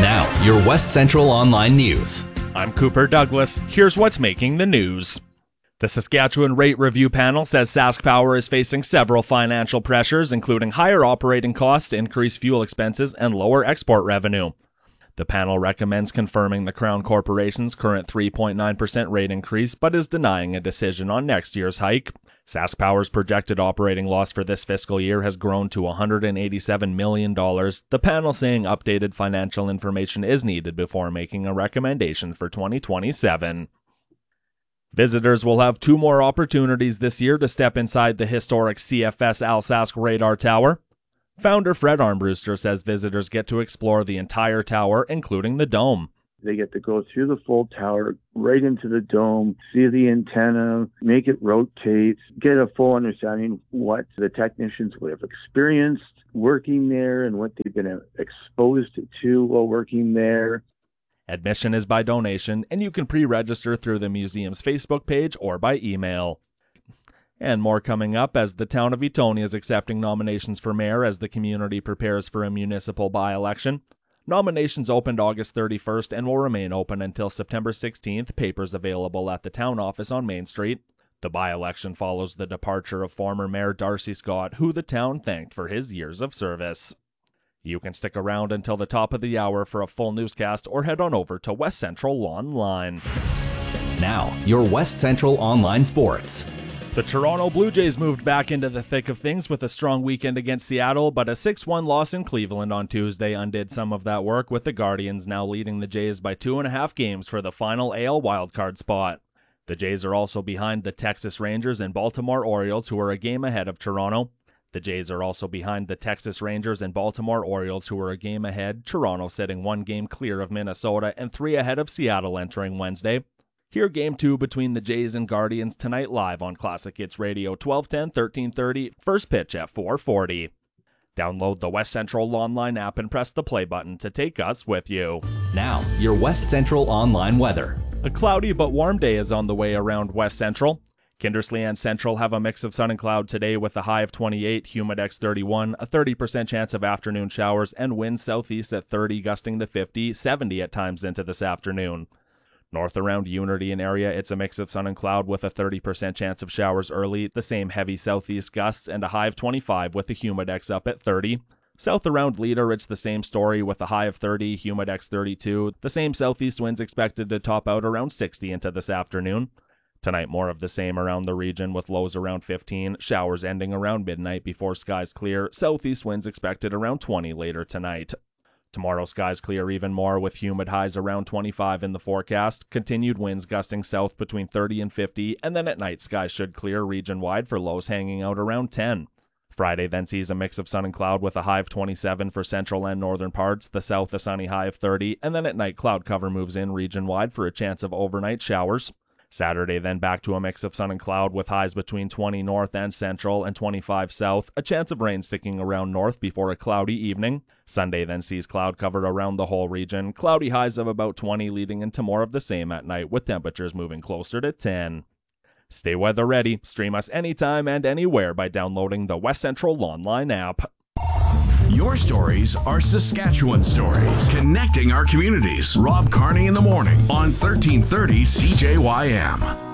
Now, your West Central Online News. I'm Cooper Douglas. Here's what's making the news. The Saskatchewan Rate Review Panel says Sask Power is facing several financial pressures, including higher operating costs, increased fuel expenses, and lower export revenue. The panel recommends confirming the Crown Corporation's current 3.9% rate increase, but is denying a decision on next year's hike. Sask Power's projected operating loss for this fiscal year has grown to $187 million, the panel saying updated financial information is needed before making a recommendation for 2027. Visitors will have 2 more opportunities this year to step inside the historic CFS Alsask Radar Tower. Founder Fred Armbruster says visitors get to explore the entire tower, including the dome. They get to go through the full tower, right into the dome, see the antenna, make it rotate, get a full understanding of what the technicians would have experienced working there and what they've been exposed to while working there. Admission is by donation, and you can pre-register through the museum's Facebook page or by email. And more coming up as the town of Etonia is accepting nominations for mayor as the community prepares for a municipal by-election. Nominations opened August 31st and will remain open until September 16th. Papers available at the town office on Main Street. The by-election follows the departure of former Mayor Darcy Scott, who the town thanked for his years of service. You can stick around until the top of the hour for a full newscast or head on over to West Central Online. Now, your West Central Online Sports. The Toronto Blue Jays moved back into the thick of things with a strong weekend against Seattle, but a 6-1 loss in Cleveland on Tuesday undid some of that work, with the Guardians now leading the Jays by 2.5 games for the final AL wildcard spot. The Jays are also behind the Texas Rangers and Baltimore Orioles, who are a game ahead of Toronto. The Jays are also behind the Texas Rangers and Baltimore Orioles, who are a game ahead, Toronto sitting 1 game clear of Minnesota and 3 ahead of Seattle entering Wednesday. Hear Game 2 between the Jays and Guardians tonight live on Classic Hits Radio 1210, 1330, first pitch at 4:40. Download the West Central Online app and press the play button to take us with you. Now, your West Central Online weather. A cloudy but warm day is on the way around West Central. Kindersley and Central have a mix of sun and cloud today with a high of 28, humidex 31, a 30% chance of afternoon showers, and winds southeast at 30, gusting to 50, 70 at times into this afternoon. North around Unity and area, it's a mix of sun and cloud with a 30% chance of showers early, the same heavy southeast gusts, and a high of 25 with the humidex up at 30. South around Leader, it's the same story with a high of 30, humidex 32, the same southeast winds expected to top out around 60 into this afternoon. Tonight, more of the same around the region with lows around 15, showers ending around midnight before skies clear, southeast winds expected around 20 later tonight. Tomorrow, skies clear even more with humid highs around 25 in the forecast, continued winds gusting south between 30 and 50, and then at night skies should clear region-wide for lows hanging out around 10. Friday then sees a mix of sun and cloud with a high of 27 for central and northern parts, the south a sunny high of 30, and then at night cloud cover moves in region-wide for a chance of overnight showers. Saturday then back to a mix of sun and cloud with highs between 20 north and central and 25 south, a chance of rain sticking around north before a cloudy evening. Sunday then sees cloud cover around the whole region, cloudy highs of about 20 leading into more of the same at night with temperatures moving closer to 10. Stay weather ready. Stream us anytime and anywhere by downloading the West Central Online app. Your stories are Saskatchewan stories, connecting our communities. Rob Carney in the morning on 1330 CJYM.